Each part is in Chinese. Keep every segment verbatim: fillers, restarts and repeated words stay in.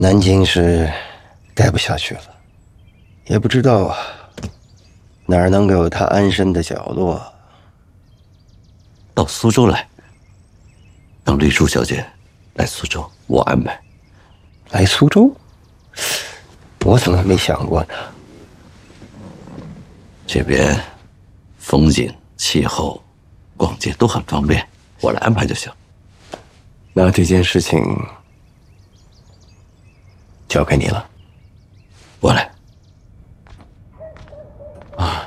南京是待不下去了，也不知道啊，哪儿能有他安身的角落。 到苏州来，等绿珠小姐来苏州，我安排。 来苏州？我怎么没想过呢？ 这边风景、气候、逛街都很方便，我来安排就行。 那这件事情交给你了。 我来。 啊，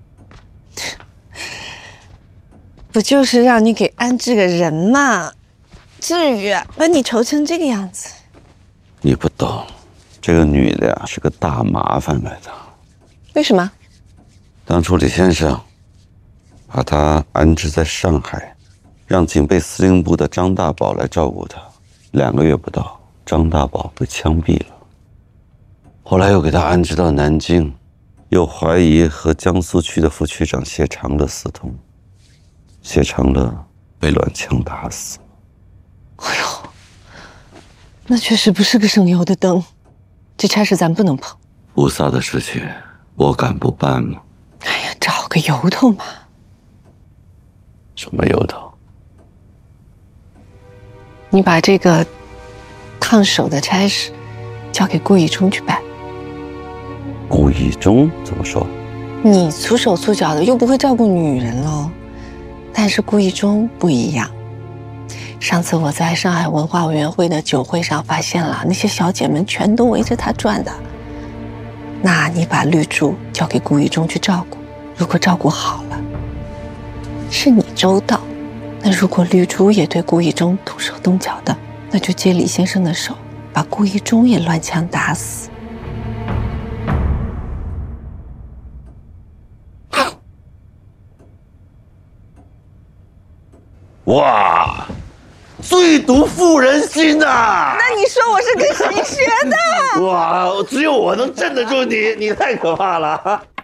不就是让你给安置个人吗？至于把你愁成这个样子？ 你不懂，这个女的呀是个大麻烦来的。 为什么？ 当初李先生把她安置在上海，让警备司令部的张大宝来照顾她，两个月不到，张大宝被枪毙了。后来又给她安置到南京，又怀疑和江苏区的副区长谢长乐私通，谢长乐被乱枪打死。 哎呦，那确实不是个省油的灯，这差事咱不能碰。 菩萨的事情，我敢不办吗？ 哎呀，找个由头嘛。 什么由头？ 你把这个烫手的差事交给顾以忠去办。 顾以忠怎么说？ 你粗手粗脚的，又不会照顾女人喽。但是顾以忠不一样。上次我在上海文化委员会的酒会上发现了，那些小姐们全都围着他转的。那你把绿珠交给顾以忠去照顾，如果照顾好了，是你周到；那如果绿珠也对顾以忠动手动脚的，那就借李先生的手，把顾以忠也乱枪打死。 哇，最毒妇人心呐、啊！ 那你说我是跟谁学的？ 哇，只有我能镇得住你，你太可怕了。